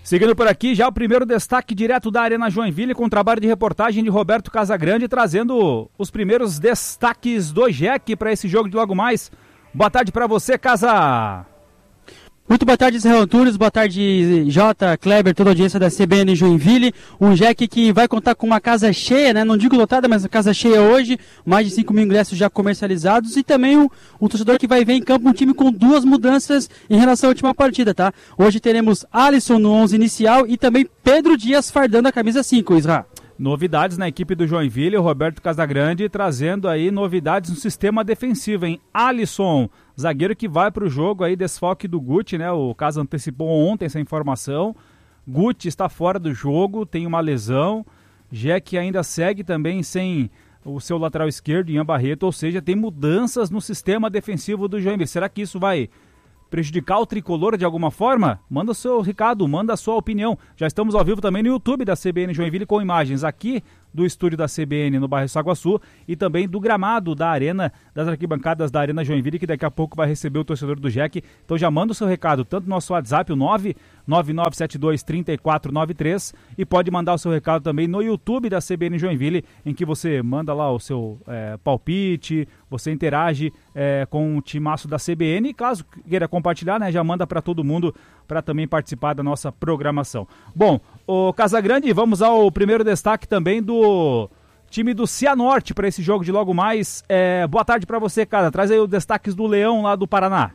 Seguindo por aqui, já o primeiro destaque direto da Arena Joinville, com o trabalho de reportagem de Roberto Casagrande, trazendo os primeiros destaques do JEC para esse jogo de logo mais. Boa tarde para você, Casa. Muito boa tarde, Israel Antunes, boa tarde, Jota, Kleber, toda a audiência da CBN Joinville. Um JEC que vai contar com uma casa cheia, né? Não digo lotada, mas uma casa cheia hoje. Mais de 5 mil ingressos já comercializados. E também um torcedor que vai ver em campo um time com 2 mudanças em relação à última partida, tá? Hoje teremos Alisson no 11 inicial e também Pedro Dias fardando a camisa 5, Israel. Novidades na equipe do Joinville, o Roberto Casagrande trazendo aí novidades no sistema defensivo, hein? Alisson, zagueiro que vai para o jogo aí, desfalque do Guti, né? O Casa antecipou ontem essa informação. Guti está fora do jogo, tem uma lesão. JEC ainda segue também sem o seu lateral esquerdo, Ian Barreto, ou seja, tem mudanças no sistema defensivo do Joinville. Será que isso vai prejudicar o tricolor de alguma forma? Manda o seu recado, manda a sua opinião. Já estamos ao vivo também no YouTube da CBN Joinville com imagens aqui do estúdio da CBN no bairro Saguaçu e também do gramado da arena, das arquibancadas da Arena Joinville, que daqui a pouco vai receber o torcedor do JEC. Então já manda o seu recado, tanto no nosso WhatsApp, o 999723493, e pode mandar o seu recado também no YouTube da CBN Joinville, em que você manda lá o seu palpite, você interage com o timaço da CBN, e caso queira compartilhar, né, já manda para todo mundo para também participar da nossa programação. Bom, o Casagrande, vamos ao primeiro destaque também do time do Cianorte para esse jogo de logo mais. Boa tarde para você, cara. Traz aí os destaques do Leão lá do Paraná.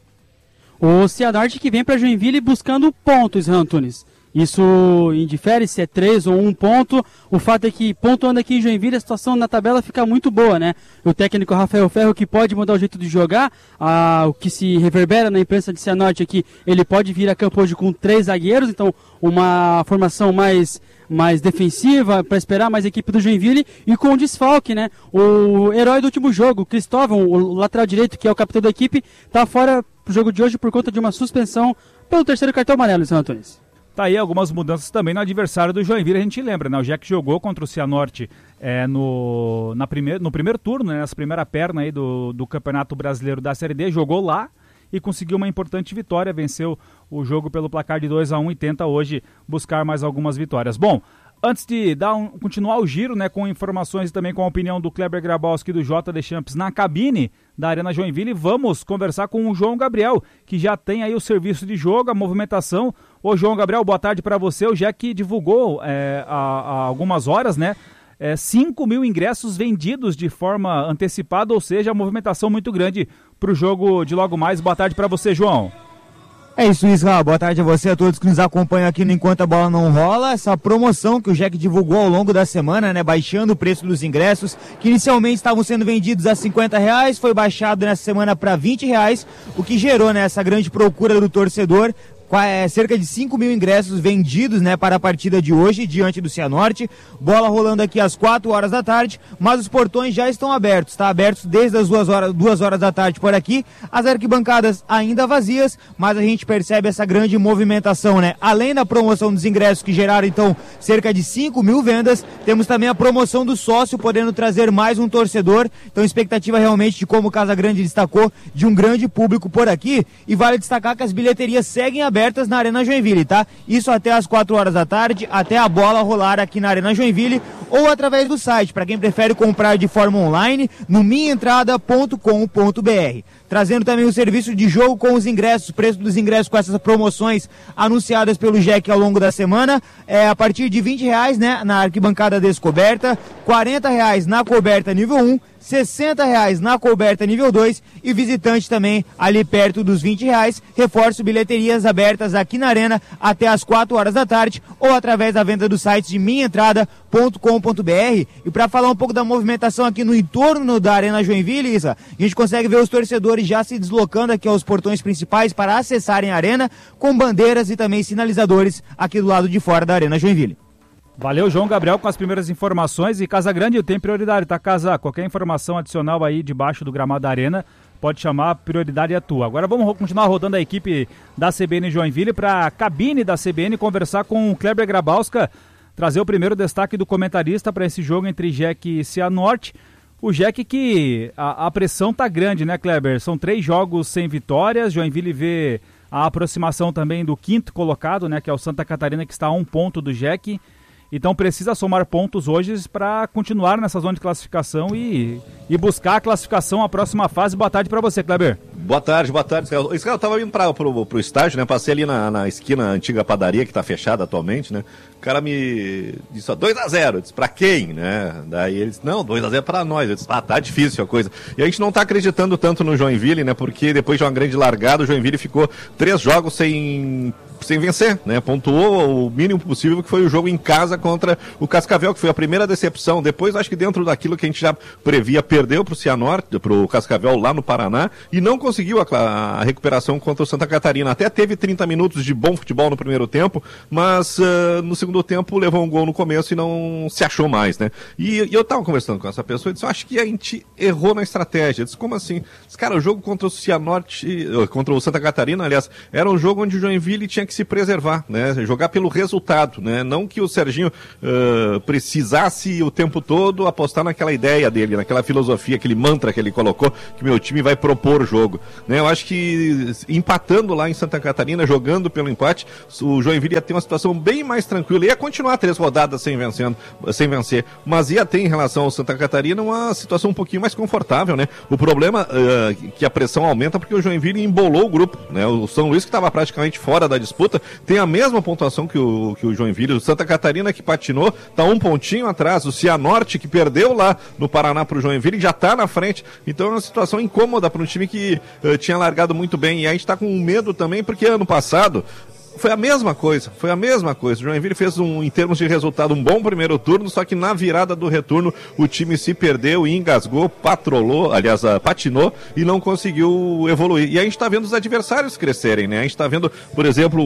O Cianorte que vem para Joinville buscando pontos, Antunes. Isso indifere se é 3 ou 1 ponto. O fato é que, pontuando aqui em Joinville, a situação na tabela fica muito boa, né? O técnico Rafael Ferro, que pode mudar o jeito de jogar, o que se reverbera na imprensa de Cianorte é que ele pode vir a campo hoje com 3 zagueiros, então uma formação mais defensiva, para esperar mais a equipe do Joinville, e com o desfalque, né? O herói do último jogo, o Cristóvão, o lateral direito, que é o capitão da equipe, está fora do jogo de hoje por conta de uma suspensão pelo 3º cartão amarelo, São Antônio. Tá aí algumas mudanças também no adversário do Joinville, a gente lembra, né? O JEC jogou contra o Cianorte no primeiro turno, né? Nessa primeira perna aí do Campeonato Brasileiro da Série D, jogou lá e conseguiu uma importante vitória, venceu o jogo pelo placar de 2-1 e tenta hoje buscar mais algumas vitórias. Bom, antes de continuar o giro, né, com informações e também com a opinião do Kleber Grabowski e do J. Deschamps na cabine da Arena Joinville, vamos conversar com o João Gabriel, que já tem aí o serviço de jogo, a movimentação. Ô João Gabriel, boa tarde para você. O JEC divulgou há algumas horas, né, 5 mil ingressos vendidos de forma antecipada, ou seja, a movimentação muito grande para o jogo de logo mais. Boa tarde para você, João. É isso, Israel. Boa tarde a você, a todos que nos acompanham aqui no Enquanto a Bola Não Rola. Essa promoção que o JEC divulgou ao longo da semana, né, baixando o preço dos ingressos, que inicialmente estavam sendo vendidos a R$50, foi baixado nessa semana para R$20, o que gerou, né, essa grande procura do torcedor. Cerca de 5 mil ingressos vendidos, né, para a partida de hoje, diante do Cianorte. Bola rolando aqui às 4 horas da tarde, mas os portões já estão abertos, tá? Abertos desde as 2 horas da tarde por aqui. As arquibancadas ainda vazias, mas a gente percebe essa grande movimentação, né? Além da promoção dos ingressos, que geraram, então, cerca de 5 mil vendas, temos também a promoção do sócio, podendo trazer mais um torcedor. Então, expectativa realmente, de como o Casagrande destacou, de um grande público por aqui. E vale destacar que as bilheterias seguem abertas na Arena Joinville, tá? Isso até às 4 horas da tarde, até a bola rolar aqui na Arena Joinville, ou através do site, para quem prefere comprar de forma online, no minhaentrada.com.br. Trazendo também o serviço de jogo com os ingressos, preço dos ingressos com essas promoções anunciadas pelo JEC ao longo da semana, a partir de R$20, né, na arquibancada descoberta, R$40 na coberta nível 1, R$60 na coberta nível 2 e visitante também ali perto dos R$20. Reforço, bilheterias abertas aqui na Arena até às 4 horas da tarde ou através da venda do site de minhaentrada.com.br. E para falar um pouco da movimentação aqui no entorno da Arena Joinville, Isa, a gente consegue ver os torcedores já se deslocando aqui aos portões principais para acessarem a Arena, com bandeiras e também sinalizadores aqui do lado de fora da Arena Joinville. Valeu, João Gabriel, com as primeiras informações. E Casagrande tem prioridade, tá, Casa? Qualquer informação adicional aí debaixo do gramado da Arena, pode chamar, a prioridade é tua. Agora vamos continuar rodando a equipe da CBN Joinville para a cabine da CBN conversar com o Kleber Grabowski, trazer o primeiro destaque do comentarista para esse jogo entre JEC e Cianorte. O JEC que a pressão tá grande, né, Kleber? São 3 jogos sem vitórias, Joinville vê a aproximação também do quinto colocado, né, que é o Santa Catarina, que está a 1 ponto do Jack. Então precisa somar pontos hoje para continuar nessa zona de classificação e buscar a classificação à próxima fase. Boa tarde para você, Kleber. Boa tarde. Israel, eu tava indo pro estádio, né? Passei ali na esquina, antiga padaria, que tá fechada atualmente, né? O cara me disse, 2-0. Eu disse, pra quem, né? Daí ele disse, não, 2-0 pra nós. Eu disse, tá difícil a coisa. E a gente não tá acreditando tanto no Joinville, né? Porque depois de uma grande largada, o Joinville ficou 3 jogos sem vencer, né? Pontuou o mínimo possível, que foi o jogo em casa contra o Cascavel, que foi a primeira decepção. Depois, acho que dentro daquilo que a gente já previa, perdeu pro Cianorte, pro Cascavel lá no Paraná, e não conseguiu a recuperação contra o Santa Catarina. Até teve 30 minutos de bom futebol no primeiro tempo, mas no segundo tempo levou um gol no começo e não se achou mais, né? E eu tava conversando com essa pessoa e disse, acho que a gente errou na estratégia. Eu disse, como assim? Disse, cara, o jogo contra o Cianorte, contra o Santa Catarina, aliás, era um jogo onde o Joinville tinha que se preservar, né? Jogar pelo resultado, né? Não que o Serginho precisasse o tempo todo apostar naquela ideia dele, naquela filosofia, aquele mantra que ele colocou, que meu time vai propor o jogo, né? Eu acho que empatando lá em Santa Catarina, jogando pelo empate, o Joinville ia ter uma situação bem mais tranquila, ia continuar 3 rodadas sem vencer, mas ia ter em relação ao Santa Catarina uma situação um pouquinho mais confortável, né? O problema é que a pressão aumenta porque o Joinville embolou o grupo, né? O São Luís, que estava praticamente fora da disputa, tem a mesma pontuação que o Joinville. O Santa Catarina, que patinou, está 1 pontinho atrás. O Cianorte, que perdeu lá no Paraná para o Joinville, já está na frente. Então é uma situação incômoda para um time que tinha largado muito bem. E a gente está com medo também, porque ano passado foi a mesma coisa. O Joinville fez, em termos de resultado, um bom primeiro turno, só que na virada do retorno o time se perdeu e engasgou, patinou e não conseguiu evoluir. E a gente está vendo os adversários crescerem, né? A gente está vendo, por exemplo,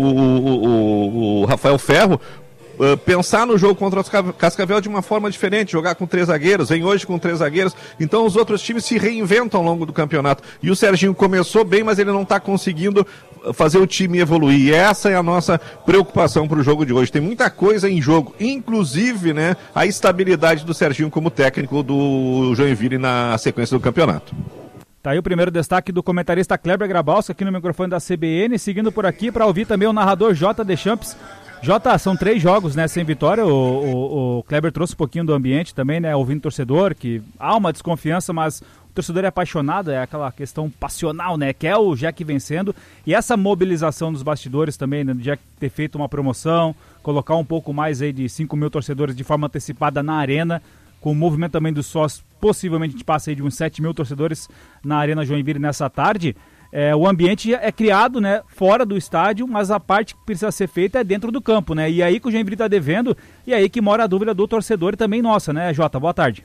o Rafael Ferro pensar no jogo contra o Cascavel de uma forma diferente, jogar com 3 zagueiros, vem hoje com 3 zagueiros, então os outros times se reinventam ao longo do campeonato. E o Serginho começou bem, mas ele não está conseguindo fazer o time evoluir. E essa é a nossa preocupação para o jogo de hoje. Tem muita coisa em jogo, inclusive, né, a estabilidade do Serginho como técnico do Joinville na sequência do campeonato. Tá aí o primeiro destaque do comentarista Kleber Grabowski aqui no microfone da CBN, seguindo por aqui para ouvir também o narrador J. Deschamps. Jota, são 3 jogos, né, sem vitória. O Kleber trouxe um pouquinho do ambiente também, né, ouvindo o torcedor, que há uma desconfiança, mas o torcedor é apaixonado, é aquela questão passional, né, quer o Jack vencendo. E essa mobilização dos bastidores também, né, do Jack ter feito uma promoção, colocar um pouco mais aí de 5 mil torcedores de forma antecipada na arena, com o movimento também dos sócios, possivelmente a gente passa aí de uns 7 mil torcedores na Arena Joinville nessa tarde. O ambiente é criado, né, fora do estádio, mas a parte que precisa ser feita é dentro do campo, né? E aí que o Joinville está devendo, e aí que mora a dúvida do torcedor e também nossa, né, Jota? Boa tarde.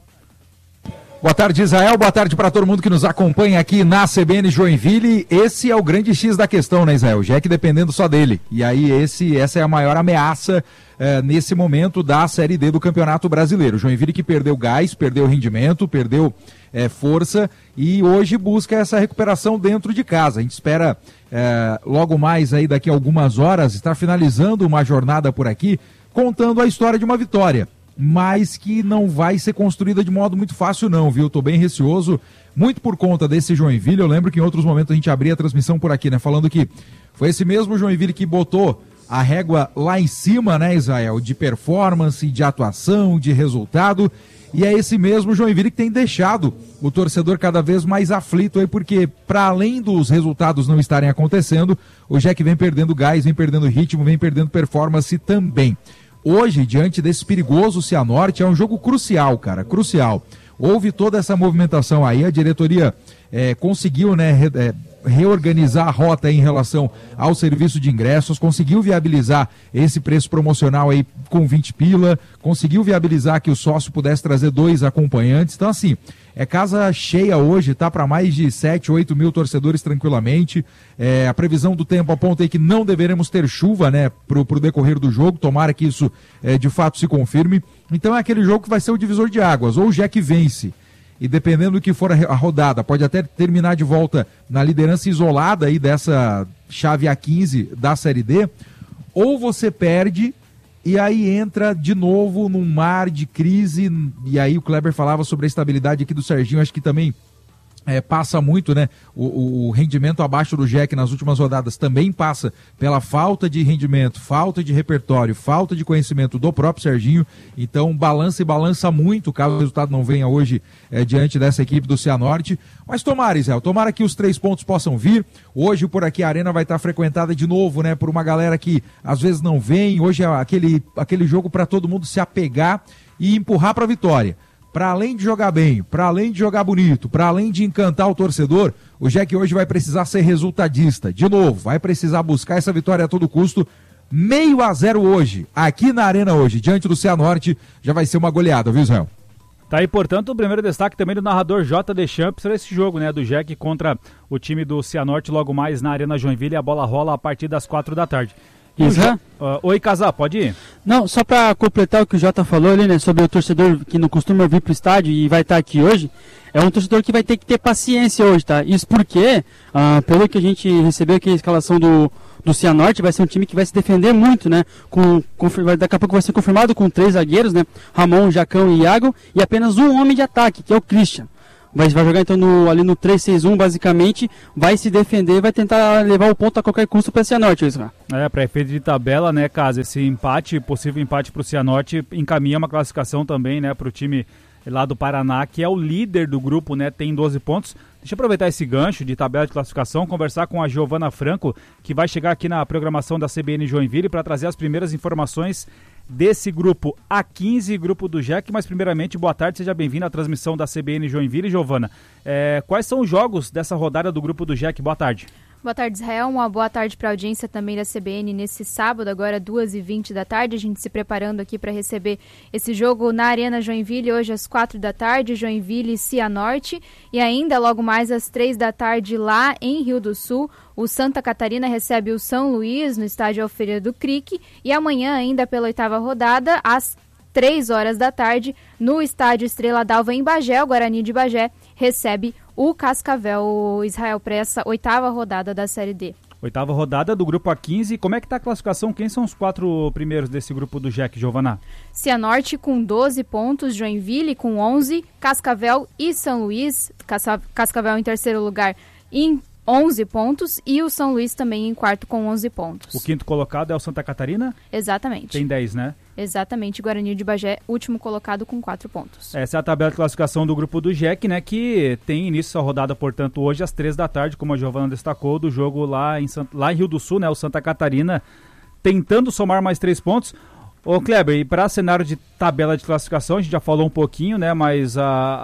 Boa tarde, Israel. Boa tarde para todo mundo que nos acompanha aqui na CBN Joinville. Esse é o grande X da questão, né, Israel? O Jack dependendo só dele. E aí essa é a maior ameaça nesse momento da Série D do Campeonato Brasileiro. Joinville que perdeu gás, perdeu rendimento, perdeu força e hoje busca essa recuperação dentro de casa. A gente espera logo mais aí daqui a algumas horas estar finalizando uma jornada por aqui contando a história de uma vitória, mas que não vai ser construída de modo muito fácil não, viu? Tô bem receoso, muito por conta desse Joinville. Eu lembro que em outros momentos a gente abria a transmissão por aqui, né? Falando que foi esse mesmo Joinville que botou a régua lá em cima, né, Israel? De performance, de atuação, de resultado. E é esse mesmo Joinville que tem deixado o torcedor cada vez mais aflito aí, porque para além dos resultados não estarem acontecendo, o Jack vem perdendo gás, vem perdendo ritmo, vem perdendo performance também. Hoje, diante desse perigoso Cianorte, é um jogo crucial, cara, crucial. Houve toda essa movimentação aí, a diretoria conseguiu, né, reorganizar a rota aí em relação ao serviço de ingressos, conseguiu viabilizar esse preço promocional aí com 20 pila, conseguiu viabilizar que o sócio pudesse trazer 2 acompanhantes. Então, assim, é casa cheia hoje, tá para mais de 7, 8 mil torcedores tranquilamente. A previsão do tempo aponta aí que não deveremos ter chuva, né, pro decorrer do jogo, tomara que isso de fato se confirme. Então é aquele jogo que vai ser o divisor de águas, ou o Jack vence, e dependendo do que for a rodada, pode até terminar de volta na liderança isolada aí dessa chave A15 da Série D, ou você perde e aí entra de novo num mar de crise. E aí o Kleber falava sobre a estabilidade aqui do Serginho, acho que também passa muito, né? O rendimento abaixo do Jack nas últimas rodadas também passa pela falta de rendimento, falta de repertório, falta de conhecimento do próprio Serginho. Então balança e balança muito caso o resultado não venha hoje diante dessa equipe do Cianorte. Mas tomara, Israel, tomara que os 3 pontos possam vir. Hoje por aqui a arena vai estar frequentada de novo, né? Por uma galera que às vezes não vem. Hoje é aquele jogo para todo mundo se apegar e empurrar para a vitória. Para além de jogar bem, para além de jogar bonito, para além de encantar o torcedor, o Jack hoje vai precisar ser resultadista. De novo, vai precisar buscar essa vitória a todo custo. 0,5 hoje, aqui na arena hoje, diante do Cianorte, já vai ser uma goleada, viu, Israel? Tá aí, portanto, o primeiro destaque também do narrador J. Deschamps para esse jogo, né, do Jack contra o time do Cianorte, logo mais na Arena Joinville. A bola rola a partir das 4 da tarde. Oi, Casar, pode ir? Não, só para completar o que o Jota falou ali, né, sobre o torcedor que não costuma vir pro estádio e vai estar aqui hoje, é um torcedor que vai ter que ter paciência hoje, tá? Isso porque, pelo que a gente recebeu aqui a escalação do Cianorte, vai ser um time que vai se defender muito, né? Daqui a pouco vai ser confirmado com 3 zagueiros, né? Ramon, Jacão e Iago, e apenas um homem de ataque, que é o Christian. Vai jogar então ali no 3-6-1, basicamente, vai se defender, vai tentar levar o ponto a qualquer custo para o Cianorte, Israel. Para efeito de tabela, né, caso esse empate, possível empate para o Cianorte, encaminha uma classificação também, né, para o time lá do Paraná, que é o líder do grupo, né, tem 12 pontos. Deixa eu aproveitar esse gancho de tabela de classificação, conversar com a Giovana Franco, que vai chegar aqui na programação da CBN Joinville para trazer as primeiras informações desse grupo A15, grupo do Jack. Mas primeiramente, boa tarde, seja bem-vindo à transmissão da CBN Joinville, Giovana. Quais são os jogos dessa rodada do grupo do Jack? Boa tarde. Boa tarde, Israel. Uma boa tarde para a audiência também da CBN nesse sábado, agora 2h20 da tarde. A gente se preparando aqui para receber esse jogo na Arena Joinville, hoje às 4 da tarde, Joinville e Cianorte. E ainda logo mais às 3 da tarde lá em Rio do Sul, o Santa Catarina recebe o São Luís no estádio Alfredo do Crique. E amanhã, ainda pela 8ª rodada, às 3 horas da tarde, no estádio Estrela d'Alva em Bagé, o Guarani de Bagé recebe o Cascavel, Israel, para essa 8ª rodada da Série D. 8ª rodada do grupo A15. Como é que está a classificação? Quem são os 4 primeiros desse grupo do Jack, Giovana? Cianorte com 12 pontos, Joinville com 11, Cascavel e São Luís. Cascavel em terceiro lugar em 11 pontos e o São Luís também em quarto com 11 pontos. O 5º colocado é o Santa Catarina? Exatamente. Tem 10, né? Exatamente, Guarani de Bagé, último colocado com 4 pontos. Essa é a tabela de classificação do grupo do Jack, né, que tem início a rodada, portanto, hoje às 3 da tarde, como a Giovana destacou, do jogo lá em Rio do Sul, né, o Santa Catarina, tentando somar mais 3 pontos. Ô Kleber, e para cenário de tabela de classificação, a gente já falou um pouquinho, né, mas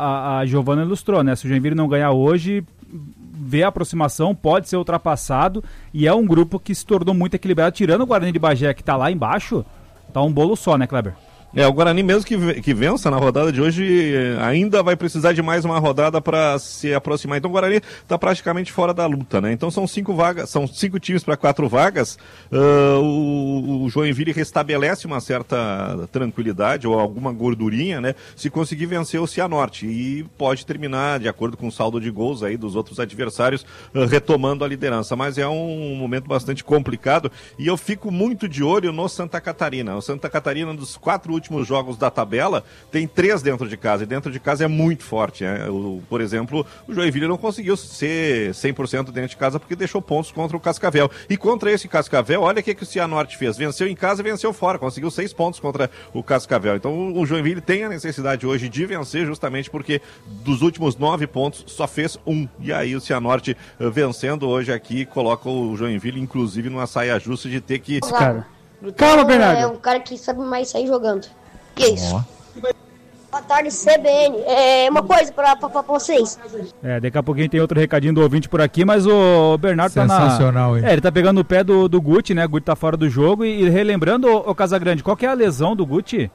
a Giovana ilustrou, né, se o Joinville não ganhar hoje, vê a aproximação, pode ser ultrapassado, e é um grupo que se tornou muito equilibrado, tirando o Guarani de Bagé, que está lá embaixo. Tá um bolo só, né, Kleber? O Guarani mesmo que vença na rodada de hoje ainda vai precisar de mais uma rodada para se aproximar. Então o Guarani está praticamente fora da luta, né? Então são 5 vagas, são 5 times para 4 vagas. O Joinville restabelece uma certa tranquilidade ou alguma gordurinha, né? Se conseguir vencer o Cianorte e pode terminar de acordo com o saldo de gols aí dos outros adversários, retomando a liderança. Mas é um momento bastante complicado e eu fico muito de olho no Santa Catarina. O Santa Catarina, dos 4 últimos jogos da tabela, tem 3 dentro de casa, e dentro de casa é muito forte, né? Por exemplo, o Joinville não conseguiu ser 100% dentro de casa porque deixou pontos contra o Cascavel, e contra esse Cascavel, olha o que o Cianorte fez, venceu em casa e venceu fora, conseguiu 6 pontos contra o Cascavel. Então o Joinville tem a necessidade hoje de vencer, justamente porque dos últimos 9 pontos só fez 1, e aí o Cianorte vencendo hoje aqui, coloca o Joinville inclusive numa saia justa de ter que... Calma, Bernardo. É um cara que sabe mais sair jogando. Que isso? Boa tarde, CBN. Uma coisa pra vocês. Daqui a pouquinho tem outro recadinho do ouvinte por aqui, mas o Bernardo sensacional, hein? Ele tá pegando o pé do Guti, né? O Guti tá fora do jogo. E relembrando, o Casagrande, qual que é a lesão do Guti?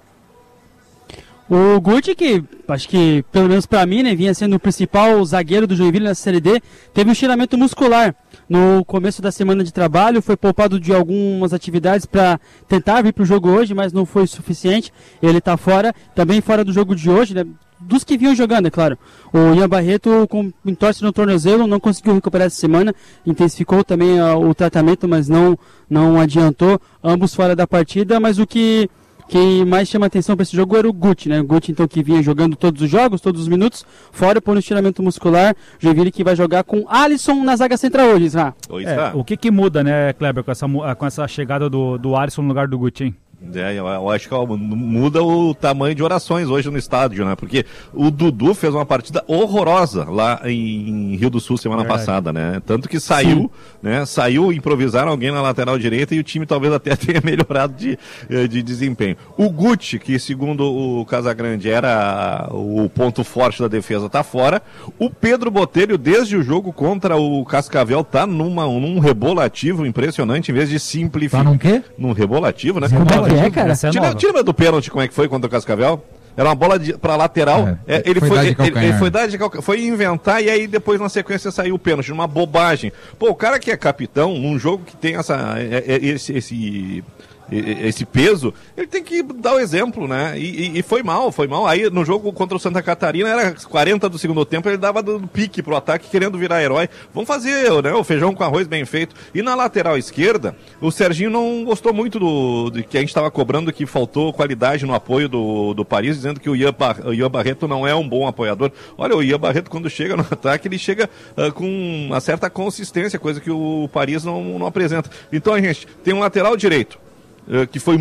O Guti, que acho que, pelo menos pra mim, né, vinha sendo o principal zagueiro do Joinville na Série D, teve um estiramento muscular no começo da semana de trabalho, foi poupado de algumas atividades para tentar vir pro jogo hoje, mas não foi suficiente, ele tá fora, também fora do jogo de hoje, né, dos que vinham jogando, é claro. O Ian Barreto, com entorse no tornozelo, não conseguiu recuperar essa semana, intensificou também o tratamento, mas não adiantou, ambos fora da partida, mas o que Quem mais chama atenção para esse jogo era o Guti, né? O Guti, então, que vinha jogando todos os jogos, todos os minutos, fora por um estiramento muscular. Joinville que vai jogar com Alisson na zaga central hoje, Isra. O que muda, né, Kleber, com essa chegada do Alisson no lugar do Guti, hein? Eu acho que muda o tamanho de orações hoje no estádio, né? Porque o Dudu fez uma partida horrorosa lá em Rio do Sul semana passada, né? Tanto que saiu, né? Saiu, improvisaram alguém na lateral direita e o time talvez até tenha melhorado de desempenho. O Guti, que segundo o Casagrande era o ponto forte da defesa, tá fora. O Pedro Botelho, desde o jogo contra o Cascavel, tá num rebolativo impressionante, em vez de simplificar. Tá num quê? Num rebolativo, né? Cara? Tira do pênalti como é que foi contra o Cascavel? Era uma bola pra lateral. Ele foi inventar e aí depois na sequência saiu o pênalti. Uma bobagem. Pô, o cara que é capitão, num jogo que tem esse peso, ele tem que dar o exemplo, né? E foi mal. Aí no jogo contra o Santa Catarina, era 40 do segundo tempo, ele dava do pique pro ataque, querendo virar herói. Vamos fazer, né, o feijão com arroz bem feito. E na lateral esquerda, o Serginho não gostou muito do que a gente estava cobrando, que faltou qualidade no apoio do Paris, dizendo que o Ian Barreto não é um bom apoiador. Olha, o Ian Barreto, quando chega no ataque, ele chega com uma certa consistência, coisa que o Paris não apresenta. Então a gente tem um lateral direito, que foi